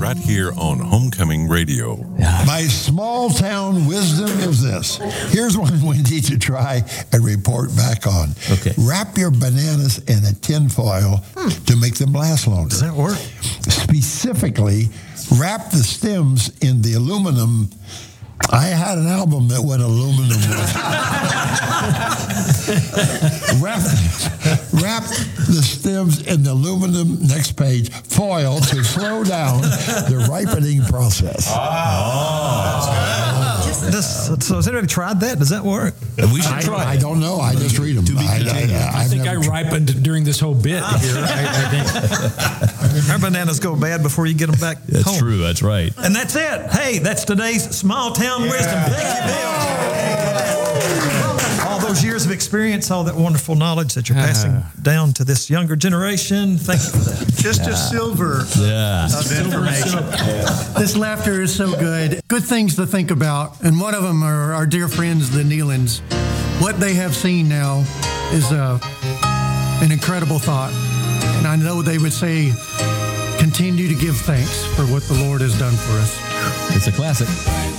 right here on Homecoming Radio. My small town wisdom is this. Here's one we need to try and report back on. Okay. Wrap your bananas in a tin foil to make them last longer. Does that work? Specifically, wrap the stems in the aluminum. I had an album that went aluminum with wrap the stems in the aluminum, next page, foil to slow down the ripening process. So has anybody tried that? Does that work? We should try I it. don't know. I just read them. I think I ripened during this whole bit here. I think. Our bananas go bad before you get them back That's home. true. That's right. And that's it. Hey, that's today's Small Town Wisdom. Thank you, Bill. All those years of experience, all that wonderful knowledge that you're passing down to this younger generation. Thank you for that. Just a silver of information. This laughter is so good. Good things to think about. And one of them are our dear friends, the Nealons. What they have seen now is an incredible thought. And I know they would say, continue to give thanks for what the Lord has done for us. It's a classic.